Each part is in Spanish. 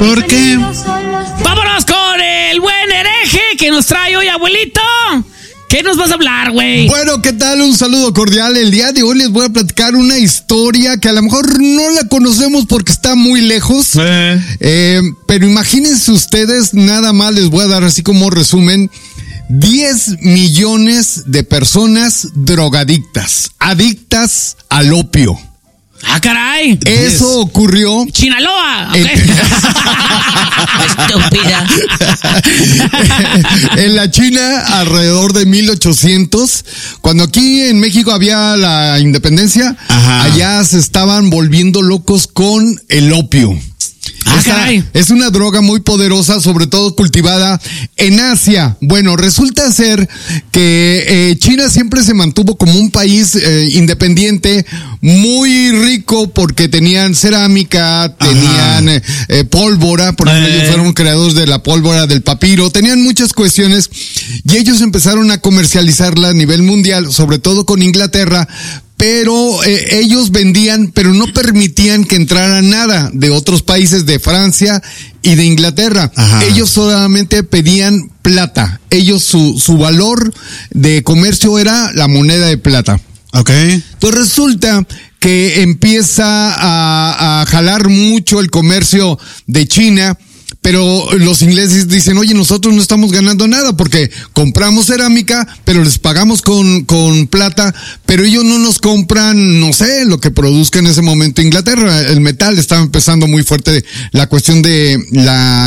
¿Por qué? Vámonos con el buen hereje que nos trae hoy, abuelito. ¿Qué nos vas a hablar, güey? Bueno, ¿qué tal? Un saludo cordial. El día de hoy les voy a platicar una historia que a lo mejor no la conocemos porque está muy lejos. Pero imagínense ustedes, nada más les voy a dar así como resumen. 10 millones de personas drogadictas, adictas al opio. ¡Ah, caray! Eso ocurrió... ¡Chinaloa! Okay. Estúpida. En la China, alrededor de 1800, cuando aquí en México había la independencia, allá se estaban volviendo locos con el opio. Es una droga muy poderosa, sobre todo cultivada en Asia. Bueno, resulta ser que China siempre se mantuvo como un país independiente, muy rico porque tenían cerámica, tenían pólvora, por ejemplo, ellos fueron creadores de la pólvora del papiro, tenían muchas cuestiones y ellos empezaron a comercializarla a nivel mundial, sobre todo con Inglaterra. Pero ellos vendían, pero no permitían que entrara nada de otros países, de Francia y de Inglaterra. Ellos solamente pedían plata. Ellos, su valor de comercio era la moneda de plata. Pues resulta que empieza a jalar mucho el comercio de China. Pero los ingleses dicen, oye, nosotros no estamos ganando nada porque compramos cerámica, pero les pagamos con plata, pero ellos no nos compran, no sé, lo que produzca en ese momento Inglaterra. El metal estaba empezando muy fuerte, la cuestión de la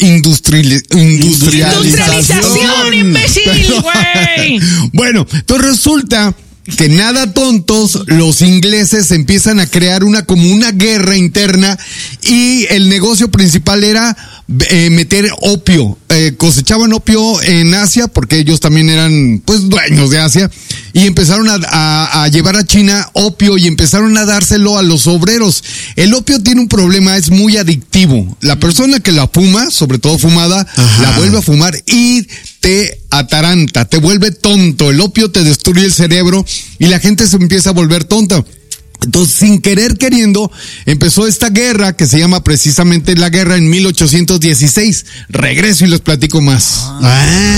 industrialización, imbécil, güey. Bueno, entonces resulta que nada tontos, los ingleses empiezan a crear como una guerra interna y el negocio principal era meter opio. Cosechaban opio en Asia porque ellos también eran pues dueños de Asia y empezaron a llevar a China opio y empezaron a dárselo a los obreros. El opio tiene un problema, es muy adictivo. La persona que la fuma, sobre todo fumada, la vuelve a fumar y te ataranta, te vuelve tonto. El opio te destruye el cerebro y la gente se empieza a volver tonta. Entonces, sin querer queriendo, empezó esta guerra que se llama precisamente la guerra en 1816. Regreso y les platico más.